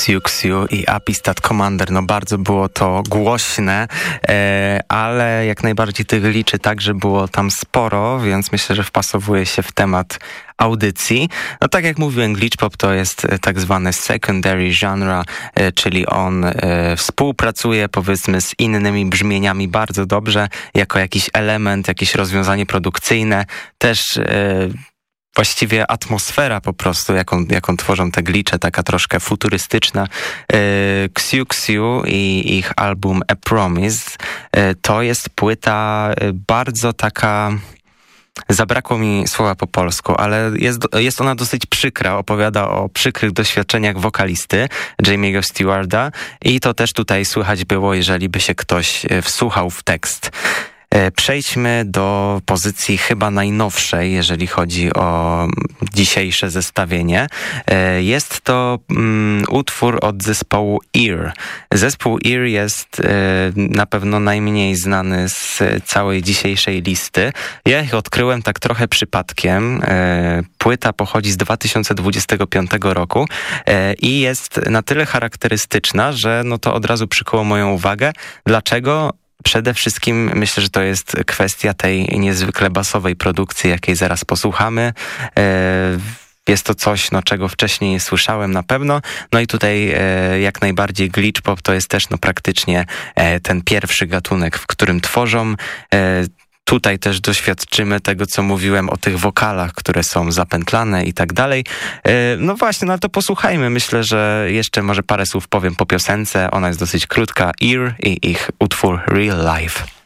Xiu Xiu i Apistat Commander. No bardzo było to głośne, ale jak najbardziej tych liczy także było tam sporo, więc myślę, że wpasowuje się w temat audycji. No tak jak mówiłem, glitch pop to jest tak zwany secondary genre, czyli on współpracuje powiedzmy z innymi brzmieniami bardzo dobrze, jako jakiś element, jakieś rozwiązanie produkcyjne, też właściwie atmosfera po prostu, jaką tworzą te glitche, taka troszkę futurystyczna. Xiu Xiu i ich album A Promise to jest płyta bardzo taka... Zabrakło mi słowa po polsku, ale jest ona dosyć przykra, opowiada o przykrych doświadczeniach wokalisty Jamie'ego Stewarda i to też tutaj słychać było, jeżeli by się ktoś wsłuchał w tekst. Przejdźmy do pozycji chyba najnowszej, jeżeli chodzi o dzisiejsze zestawienie. Jest to utwór od zespołu Ear. Zespół Ear jest na pewno najmniej znany z całej dzisiejszej listy. Ja ich odkryłem tak trochę przypadkiem. Płyta pochodzi z 2025 roku i jest na tyle charakterystyczna, że no to od razu przykuło moją uwagę. Dlaczego? Przede wszystkim myślę, że to jest kwestia tej niezwykle basowej produkcji, jakiej zaraz posłuchamy. Jest to coś, czego wcześniej nie słyszałem na pewno. No i tutaj jak najbardziej glitch pop to jest też praktycznie ten pierwszy gatunek, w którym tworzą. Tutaj też doświadczymy tego, co mówiłem o tych wokalach, które są zapętlane i tak dalej. No właśnie, no to posłuchajmy. Myślę, że jeszcze może parę słów powiem po piosence. Ona jest dosyć krótka. Ear i ich utwór Real Life.